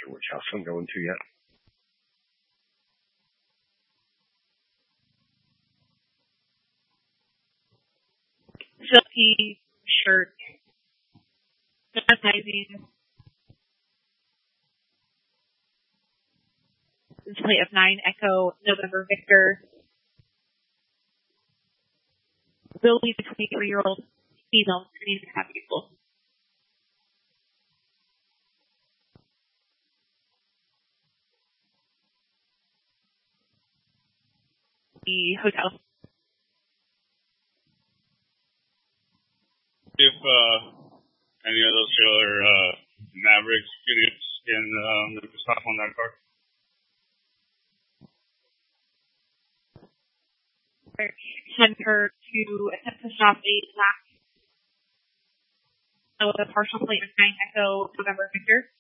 sure which house I'm going to yet. Silky shirt. Advertising. Display of 9 Echo November Victor. Will be the 23-year-old female screening and happy people. The hotel. If any of those other Mavericks units can stop on that car. Send her to attempt to stop a black with a partial plate of 9 Echo November Victor.